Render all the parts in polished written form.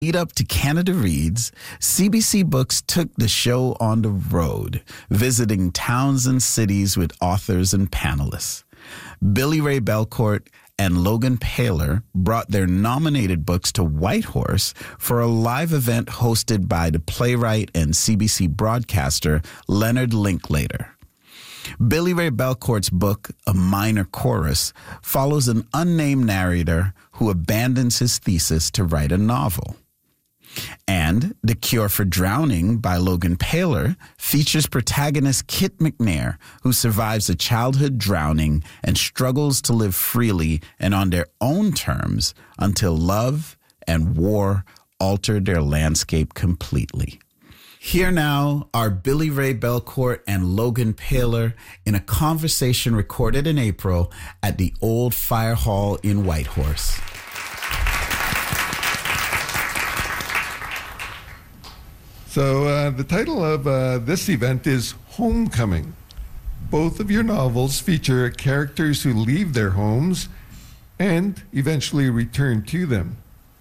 Lead up to Canada Reads, CBC Books took the show on the road, visiting towns and cities with authors and panelists. Billy Ray Belcourt and Logan Paylor brought their nominated books to Whitehorse for a live event hosted by the playwright and CBC broadcaster Leonard Linklater. Billy Ray Belcourt's book, A Minor Chorus, follows an unnamed narrator who abandons his thesis to write a novel. And The Cure for Drowning by Logan Paylor features protagonist Kit McNair, who survives a childhood drowning and struggles to live freely and on their own terms until love and war alter their landscape completely. Here now are Billy Ray Belcourt and Logan Paylor in a conversation recorded in April at the Old Fire Hall in Whitehorse. So the title of this event is Homecoming. Both of your novels feature characters who leave their homes and eventually return to them.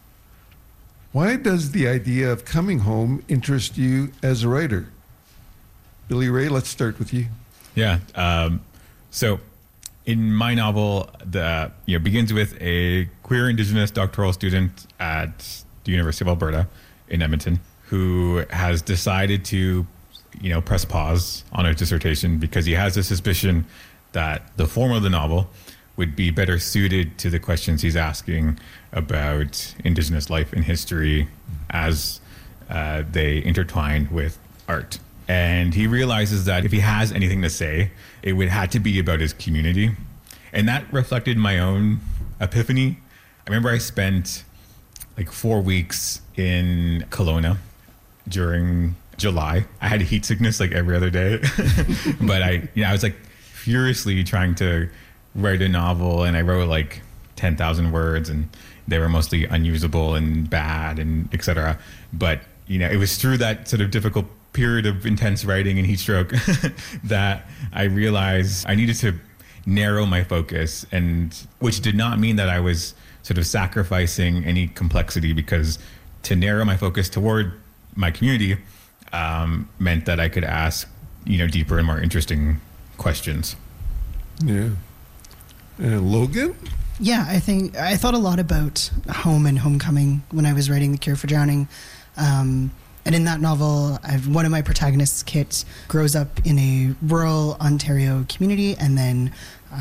Why does the idea of coming home interest you as a writer? Billy Ray, let's start with you. Yeah. So in my novel, begins with a queer Indigenous doctoral student at the University of Alberta in Edmonton, who has decided to, press pause on his dissertation because he has a suspicion that the form of the novel would be better suited to the questions he's asking about Indigenous life and history as they intertwine with art. And he realizes that if he has anything to say, it would have to be about his community. And that reflected my own epiphany. I remember I spent 4 weeks in Kelowna during July. I had heat sickness every other day, but I was furiously trying to write a novel, and I wrote 10,000 words, and they were mostly unusable and bad and etc. But it was through that sort of difficult period of intense writing and heat stroke that I realized I needed to narrow my focus, and which did not mean that I was sort of sacrificing any complexity, because to narrow my focus toward my community meant that I could ask, deeper and more interesting questions. Yeah. And Logan? Yeah, I thought a lot about home and homecoming when I was writing The Cure for Drowning. And in that novel, one of my protagonists, Kit, grows up in a rural Ontario community and then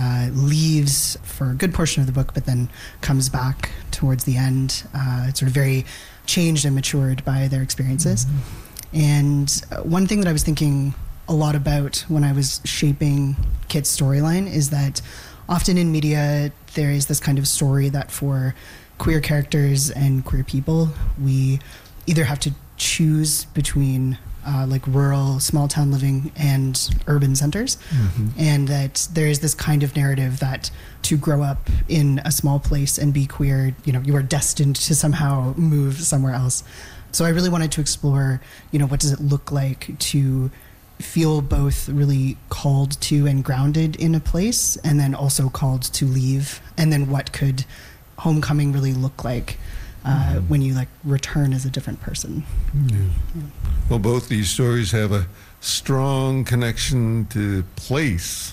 leaves for a good portion of the book, but then comes back towards the end, sort of very changed and matured by their experiences. Mm-hmm. And one thing that I was thinking a lot about when I was shaping Kit's storyline is that often in media, there is this kind of story that for queer characters and queer people, we either have to choose between rural, small town living and urban centers. Mm-hmm. And that there is this kind of narrative that to grow up in a small place and be queer, you are destined to somehow move somewhere else. So I really wanted to explore, what does it look like to feel both really called to and grounded in a place, and then also called to leave, and then what could homecoming really look like when you return as a different person. Yeah. Yeah. Well, both these stories have a strong connection to place,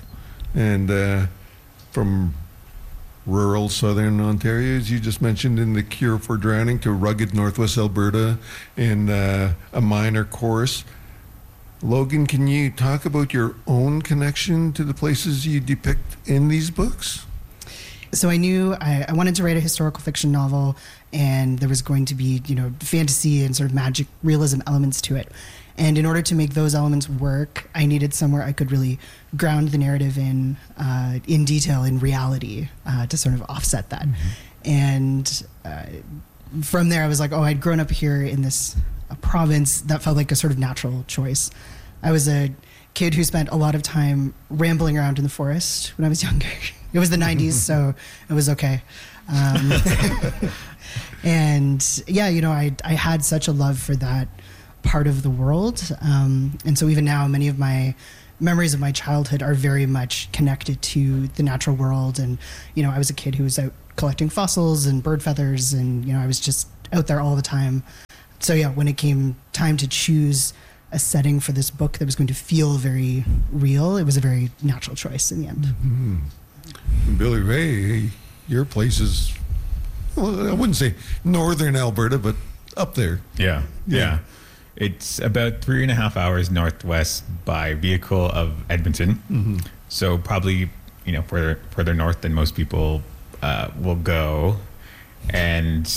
and from rural southern Ontario, as you just mentioned in The Cure for Drowning, to rugged northwest Alberta in A Minor Chorus. Logan, can you talk about your own connection to the places you depict in these books? So I knew I wanted to write a historical fiction novel, and there was going to be, fantasy and sort of magic realism elements to it. And in order to make those elements work, I needed somewhere I could really ground the narrative in detail, in reality, to sort of offset that. Mm-hmm. And from there, I was like, I'd grown up here in this province that felt like a sort of natural choice. I was a kid who spent a lot of time rambling around in the forest when I was younger. It was the 90s, so it was okay. And yeah, I had such a love for that part of the world. And so even now, many of my memories of my childhood are very much connected to the natural world. And, I was a kid who was out collecting fossils and bird feathers, and, I was just out there all the time. So yeah, when it came time to choose a setting for this book that was going to feel very real, it was a very natural choice in the end. Mm-hmm. Billy Ray, your place is, well, I wouldn't say northern Alberta, but up there. Yeah. It's about 3.5 hours northwest by vehicle of Edmonton. Mm-hmm. So probably, further north than most people will go. And,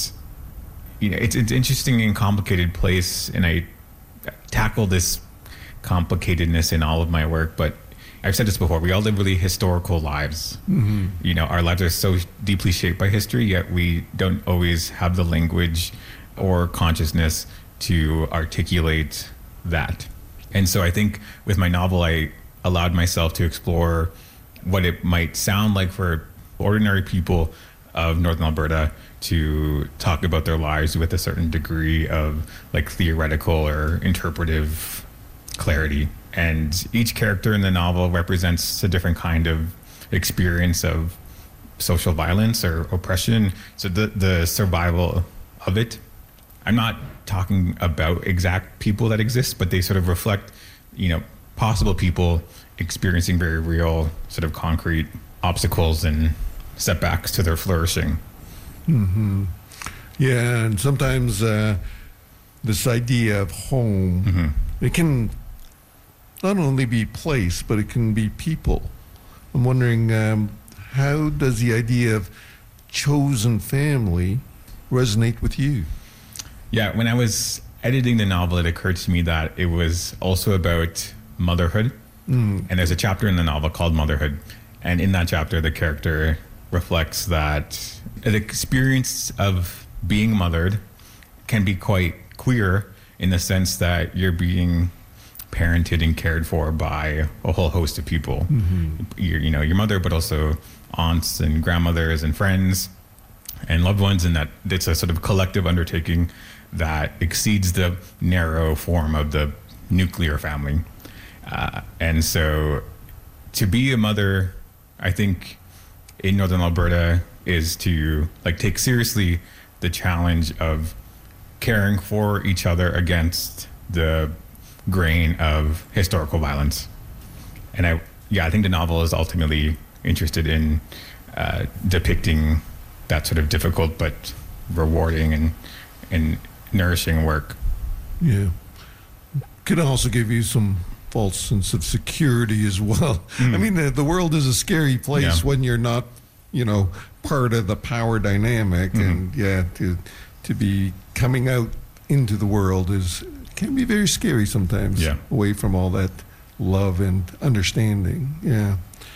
it's an interesting and complicated place. And I tackle this complicatedness in all of my work. But I've said this before, we all live really historical lives. Mm-hmm. Our lives are so deeply shaped by history, yet we don't always have the language or consciousness to articulate that. And so I think with my novel, I allowed myself to explore what it might sound like for ordinary people of Northern Alberta to talk about their lives with a certain degree of like theoretical or interpretive clarity. And each character in the novel represents a different kind of experience of social violence or oppression. So the survival of it, I'm not talking about exact people that exist, but they sort of reflect, possible people experiencing very real sort of concrete obstacles and setbacks to their flourishing. Mm-hmm. Yeah, and sometimes this idea of home, it can not only be place, but it can be people. I'm wondering, how does the idea of chosen family resonate with you? Yeah, when I was editing the novel, it occurred to me that it was also about motherhood. And there's a chapter in the novel called Motherhood. And in that chapter, the character reflects that the experience of being mothered can be quite queer in the sense that you're being parented and cared for by a whole host of people. Your mother, but also aunts and grandmothers and friends and loved ones, and that it's a sort of collective undertaking that exceeds the narrow form of the nuclear family. And so to be a mother, I think in Northern Alberta is to take seriously the challenge of caring for each other against the grain of historical violence. And I think the novel is ultimately interested in depicting that sort of difficult but rewarding and nourishing work. Yeah. Could also give you some false sense of security as well. I mean, the world is a scary place when you're not, part of the power dynamic. And to be coming out into the world can be very scary sometimes. Yeah. Away from all that love and understanding. Yeah.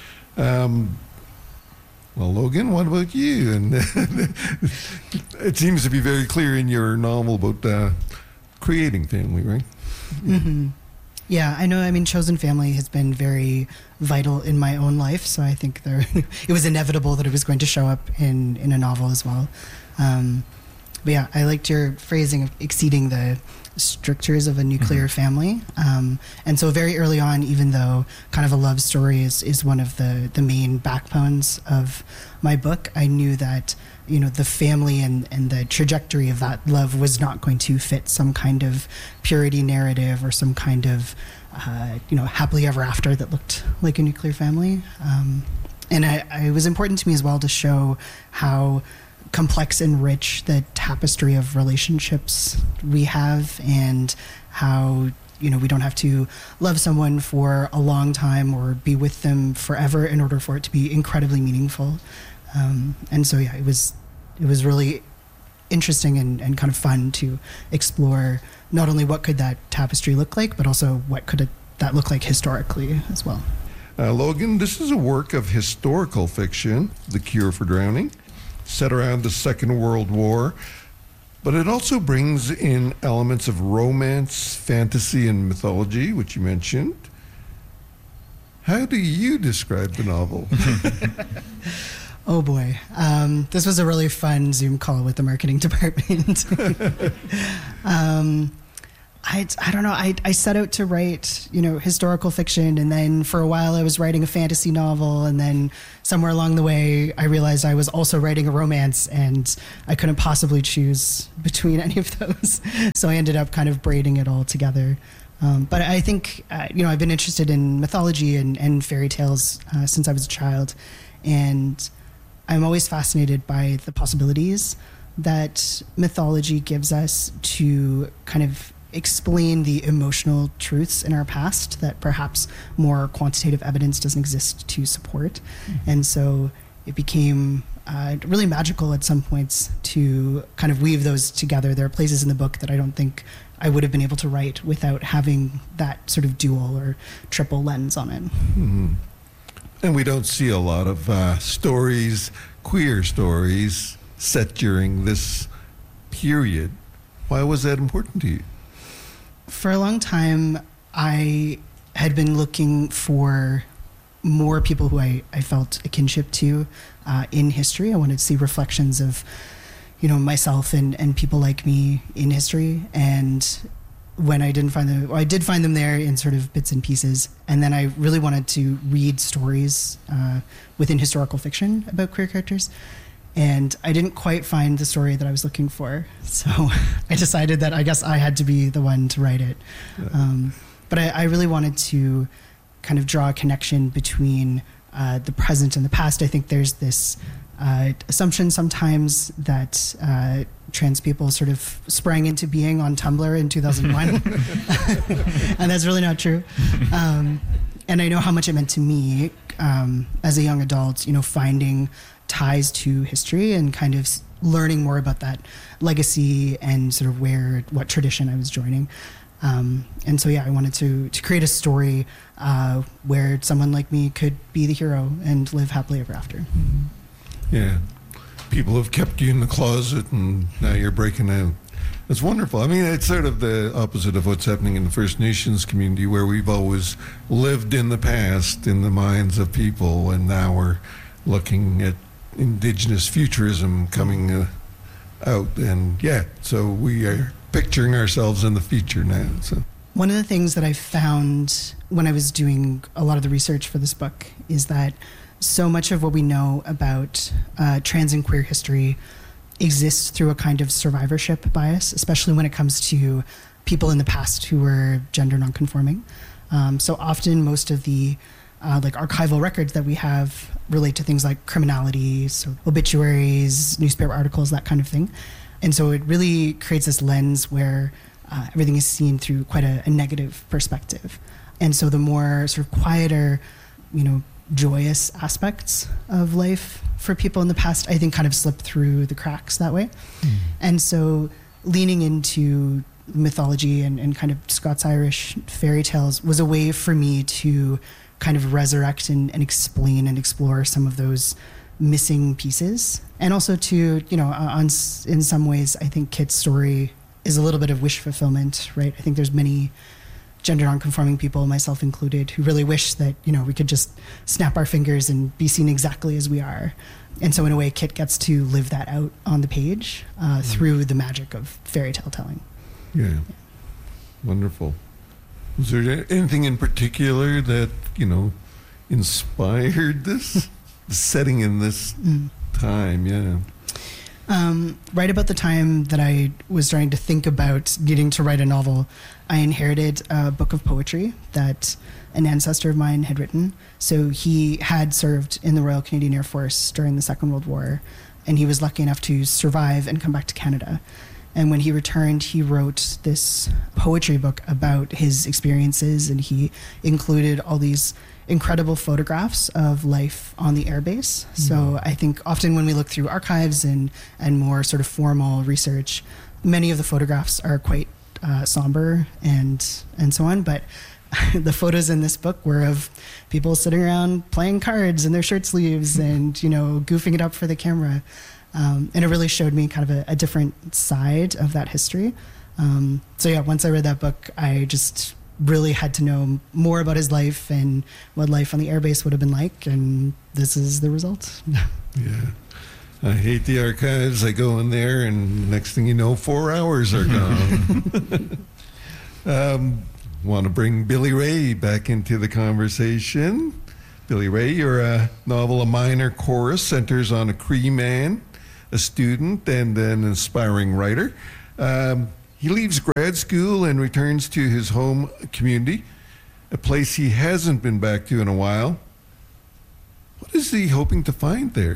Well, Logan, what about you? And it seems to be very clear in your novel about creating family, right? Mm-hmm. Yeah, I know. I mean, chosen family has been very vital in my own life, so I think it was inevitable that it was going to show up in a novel as well. But yeah, I liked your phrasing of exceeding the strictures of a nuclear family. And so very early on, even though kind of a love story is one of the main backbones of my book, I knew that, the family and the trajectory of that love was not going to fit some kind of purity narrative or some kind of, happily ever after that looked like a nuclear family. And it was important to me as well to show how complex and rich the tapestry of relationships we have, and how we don't have to love someone for a long time or be with them forever in order for it to be incredibly meaningful. And so it was really interesting and kind of fun to explore not only what could that tapestry look like, but also what could that look like historically as well. Logan, this is a work of historical fiction, The Cure for Drowning, set around the Second World War, but it also brings in elements of romance, fantasy, and mythology, which you mentioned. How do you describe the novel? Oh boy, this was a really fun Zoom call with the marketing department. I don't know. I set out to write, historical fiction, and then for a while I was writing a fantasy novel, and then somewhere along the way I realized I was also writing a romance, and I couldn't possibly choose between any of those. So I ended up kind of braiding it all together. But I think, I've been interested in mythology and fairy tales since I was a child, and I'm always fascinated by the possibilities that mythology gives us to kind of explain the emotional truths in our past that perhaps more quantitative evidence doesn't exist to support. Mm-hmm. And so it became really magical at some points to kind of weave those together. There are places in the book that I don't think I would have been able to write without having that sort of dual or triple lens on it. Mm-hmm. And we don't see a lot of stories, queer stories, set during this period. Why was that important to you? For a long time, I had been looking for more people who I felt a kinship to in history. I wanted to see reflections of, myself and people like me in history. And when I didn't find them, I did find them there in sort of bits and pieces. And then I really wanted to read stories within historical fiction about queer characters. And I didn't quite find the story that I was looking for. So I decided that I guess I had to be the one to write it. Yeah. But I really wanted to kind of draw a connection between the present and the past. I think there's this assumption sometimes that trans people sort of sprang into being on Tumblr in 2001. And that's really not true. And I know how much it meant to me as a young adult, finding ties to history and kind of learning more about that legacy and sort of what tradition I was joining. And so, I wanted to create a story where someone like me could be the hero and live happily ever after. Mm-hmm. Yeah. People have kept you in the closet and now you're breaking out. It's wonderful. I mean, it's sort of the opposite of what's happening in the First Nations community, where we've always lived in the past in the minds of people, and now we're looking at Indigenous futurism coming out. And so we are picturing ourselves in the future now. So one of the things that I found when I was doing a lot of the research for this book is that so much of what we know about trans and queer history exists through a kind of survivorship bias, especially when it comes to people in the past who were gender nonconforming. So often most of the archival records that we have relate to things like criminality, so obituaries, newspaper articles, that kind of thing. And so it really creates this lens where everything is seen through quite a negative perspective. And so the more sort of quieter, joyous aspects of life for people in the past, I think, kind of slip through the cracks that way. Mm. And so leaning into mythology and kind of Scots-Irish fairy tales was a way for me to kind of resurrect and explain and explore some of those missing pieces. And also to, in some ways, I think Kit's story is a little bit of wish fulfillment, right? I think there's many gender nonconforming people, myself included, who really wish that, we could just snap our fingers and be seen exactly as we are. And so in a way, Kit gets to live that out on the page through the magic of fairy tale telling. Yeah. Wonderful. Was there anything in particular that, inspired this? The setting in this time, yeah. Right about the time that I was starting to think about needing to write a novel, I inherited a book of poetry that an ancestor of mine had written. So he had served in the Royal Canadian Air Force during the Second World War, and he was lucky enough to survive and come back to Canada. And when he returned, he wrote this poetry book about his experiences, and he included all these incredible photographs of life on the airbase. Mm-hmm. So I think often when we look through archives and more sort of formal research, many of the photographs are quite somber and so on. But the photos in this book were of people sitting around playing cards in their shirt sleeves and, goofing it up for the camera. And it really showed me kind of a different side of that history. Once I read that book, I just really had to know more about his life and what life on the airbase would have been like, and this is the result. Yeah. I hate the archives. I go in there, and next thing you know, 4 hours are gone. Want to bring Billy Ray back into the conversation. Billy Ray, your novel A Minor Chorus centers on a Cree man, a student, and an aspiring writer. He leaves grad school and returns to his home community, a place he hasn't been back to in a while. What is he hoping to find there?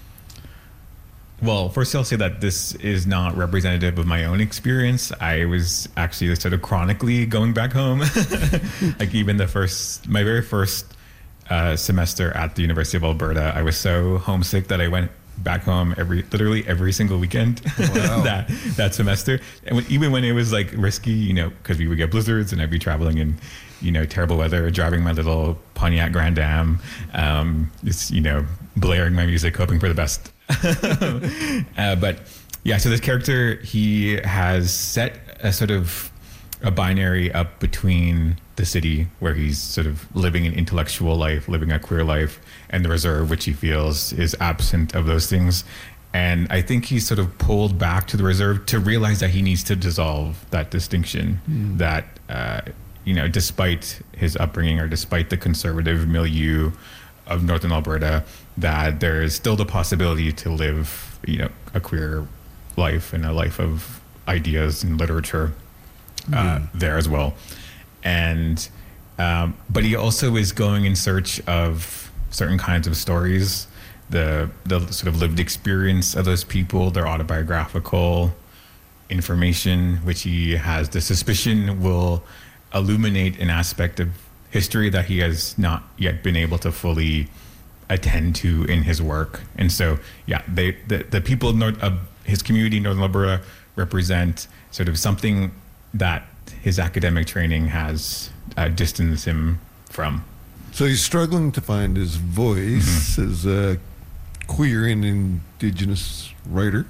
Well, first I'll say that this is not representative of my own experience. I was actually sort of chronically going back home. Like even my very first semester at the University of Alberta, I was so homesick that I went back home literally every single weekend. Wow. that semester. And even when it was like risky, because we would get blizzards and I'd be traveling in, terrible weather, driving my little Pontiac Grand Am, just, blaring my music, hoping for the best. But yeah, so this character, he has set a sort of a binary up between the city where he's sort of living an intellectual life, living a queer life, and the reserve, which he feels is absent of those things. And I think he's sort of pulled back to the reserve to realize that he needs to dissolve that distinction, that, despite his upbringing or despite the conservative milieu of Northern Alberta, that there is still the possibility to live, a queer life and a life of ideas and literature there as well. And but he also is going in search of certain kinds of stories, the sort of lived experience of those people, their autobiographical information, which he has the suspicion will illuminate an aspect of history that he has not yet been able to fully attend to in his work. And so, yeah, the people of his community, Northern Alberta, represent sort of something that his academic training has distanced him from. So he's struggling to find his voice as a queer and Indigenous writer.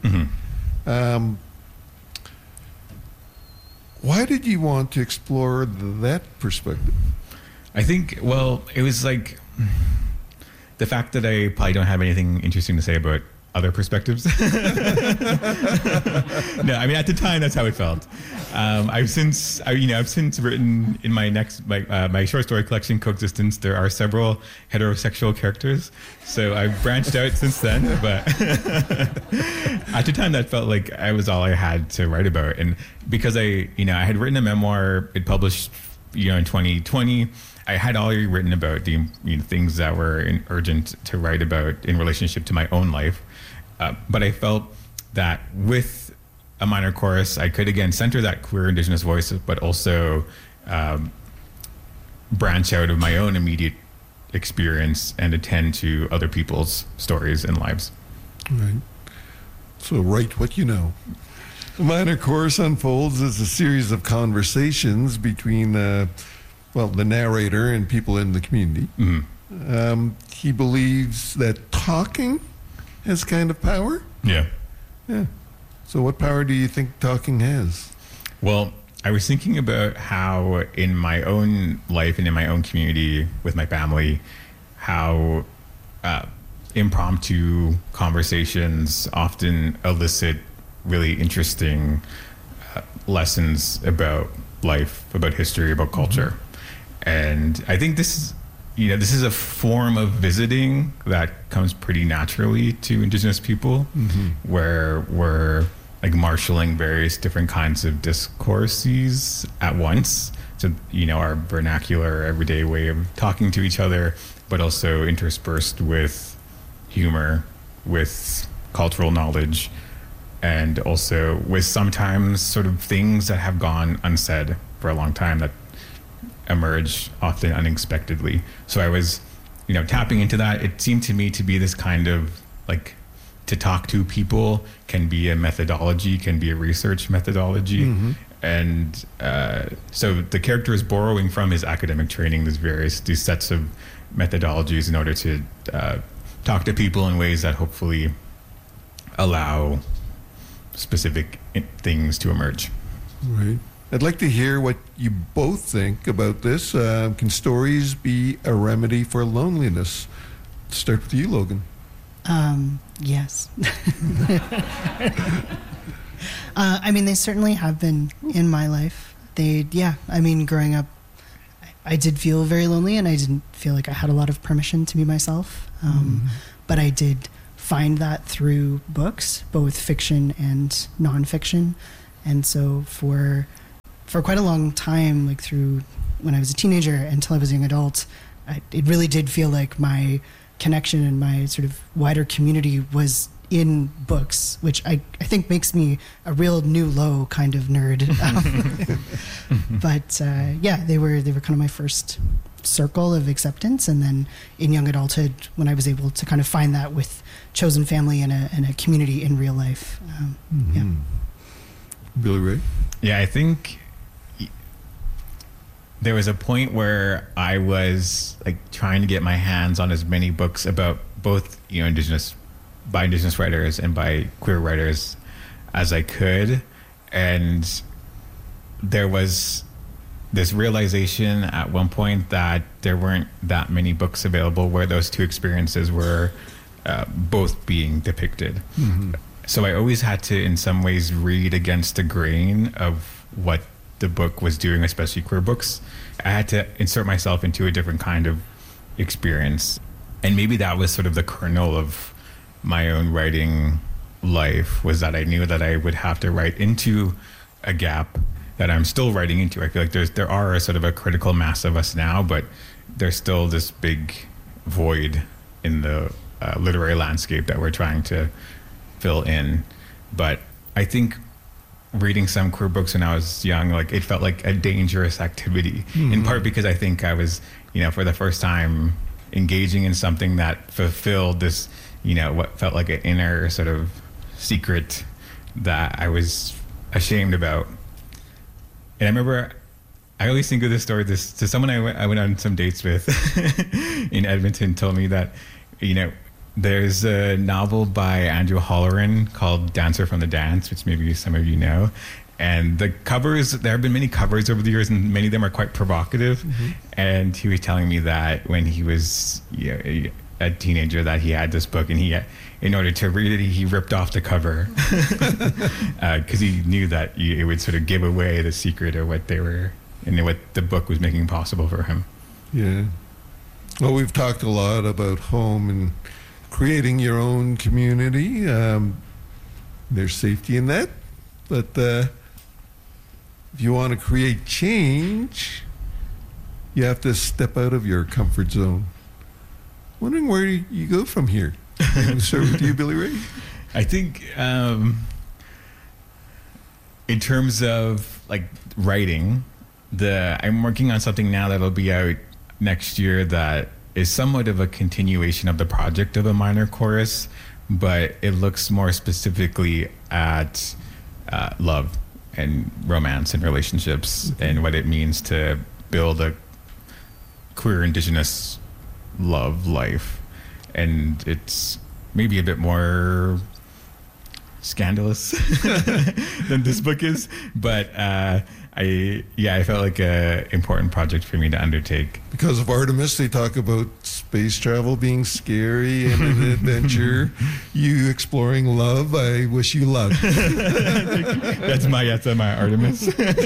Why did you want to explore that perspective? I think, well, it was like the fact that I probably don't have anything interesting to say about other perspectives. No, I mean, at the time, that's how it felt. I've since written in my short story collection, Coexistence, there are several heterosexual characters. So I've branched out since then, but at the time that felt like I was all I had to write about. And because I had written a memoir, it published, in 2020, I had already written about the things that were urgent to write about in relationship to my own life. But I felt that with A Minor Chorus, I could again center that queer Indigenous voice, but also branch out of my own immediate experience and attend to other people's stories and lives. Right. So write what you know. A Minor Chorus unfolds as a series of conversations between the narrator and people in the community. He believes that talking has kind of power. Yeah. So what power do you think talking has? Well, I was thinking about how in my own life and in my own community with my family, how impromptu conversations often elicit really interesting lessons about life, about history, about culture. And I think this is a form of visiting that comes pretty naturally to Indigenous people, where we're like marshaling various different kinds of discourses at once. So, our vernacular, everyday way of talking to each other, but also interspersed with humor, with cultural knowledge, and also with sometimes sort of things that have gone unsaid for a long time that emerge often unexpectedly. So I was, tapping into that. It seemed to me to be this kind of like, to talk to people can be a methodology, can be a research methodology. And so the character is borrowing from his academic training these sets of methodologies in order to talk to people in ways that hopefully allow specific things to emerge. Right. I'd like to hear what you both think about this. Can stories be a remedy for loneliness? Let's start with you, Logan. Yes. I mean, they certainly have been in my life. growing up, I did feel very lonely, and I didn't feel like I had a lot of permission to be myself. But I did find that through books, both fiction and nonfiction. And so for quite a long time, like through when I was a teenager until I was a young adult, it really did feel like my connection and my sort of wider community was in books, which I think makes me a real new low kind of nerd. But they were kind of my first circle of acceptance. And then in young adulthood, when I was able to kind of find that with chosen family and a community in real life. Billy Ray? Yeah, I think there was a point where I was like trying to get my hands on as many books about both, Indigenous writers and by queer writers as I could. And there was this realization at one point that there weren't that many books available where those two experiences were both being depicted. So I always had to, in some ways, read against the grain of what the book was doing, especially queer books. I had to insert myself into a different kind of experience. And maybe that was sort of the kernel of my own writing life, was that I knew that I would have to write into a gap that I'm still writing into. I feel like there are a sort of a critical mass of us now, but there's still this big void in the literary landscape that we're trying to fill in. But I think reading some queer books when I was young, like it felt like a dangerous activity, in part because I think I was, for the first time engaging in something that fulfilled this, what felt like an inner sort of secret that I was ashamed about. And I remember, I always think of this story, to someone I went on some dates with in Edmonton told me that, there's a novel by Andrew Holleran called Dancer from the Dance, which maybe some of you know. And the covers, there have been many covers over the years, and many of them are quite provocative. And he was telling me that when he was a teenager, that he had this book, and in order to read it, he ripped off the cover because he knew that it would sort of give away the secret of what they were and what the book was making possible for him. Yeah. Well, we've talked a lot about home and creating your own community. There's safety in that, but if you want to create change, you have to step out of your comfort zone. Wondering where you go from here. We'll start with you, Billy Ray. I think in terms of like writing, I'm working on something now that'll be out next year that is somewhat of a continuation of the project of A Minor Chorus, but it looks more specifically at love and romance and relationships and what it means to build a queer Indigenous love life. And it's maybe a bit more scandalous than this book is, but I felt like an important project for me to undertake. Because of Artemis, they talk about space travel being scary and an adventure. You exploring love. I wish you luck. That's my Artemis.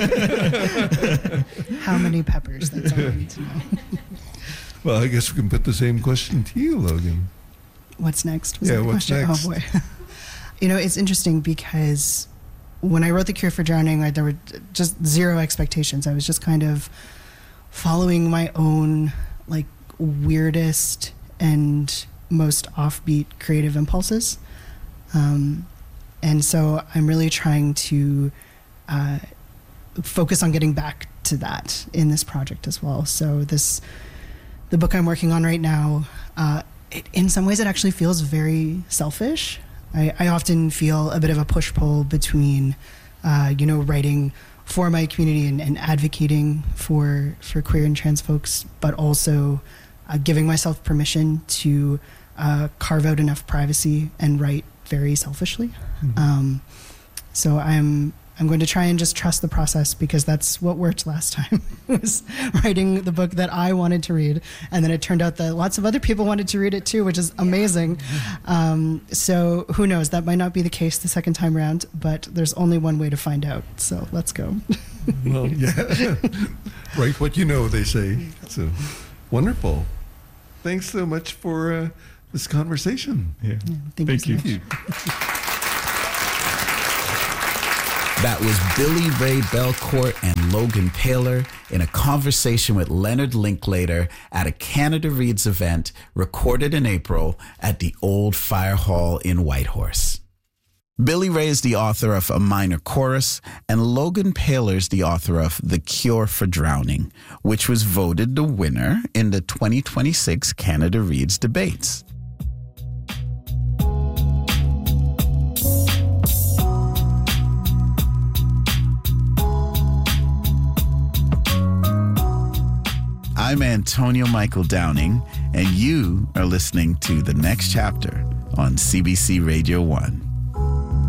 How many peppers? That's all I need to know. Well, I guess we can put the same question to you, Logan. What's next? What's next? Oh boy. It's interesting because when I wrote The Cure for Drowning, there were just zero expectations. I was just kind of following my own like weirdest and most offbeat creative impulses. And so I'm really trying to focus on getting back to that in this project as well. So the book I'm working on right now, in some ways it actually feels very selfish. I often feel a bit of a push-pull between, writing for my community and advocating for queer and trans folks, but also giving myself permission to carve out enough privacy and write very selfishly. So I'm going to try and just trust the process, because that's what worked last time, was writing the book that I wanted to read. And then it turned out that lots of other people wanted to read it too, which is amazing. So who knows, that might not be the case the second time around, but there's only one way to find out. So let's go. Well, yeah. Write what you know, they say. So wonderful. Thanks so much for this conversation. Yeah. Thank you so much. That was Billy Ray Belcourt and Logan Paler in a conversation with Leonard Linklater at a Canada Reads event recorded in April at the Old Fire Hall in Whitehorse. Billy Ray is the author of A Minor Chorus, and Logan Paler is the author of The Cure for Drowning, which was voted the winner in the 2026 Canada Reads debates. I'm Antonio Michael Downing, and you are listening to The Next Chapter on CBC Radio 1.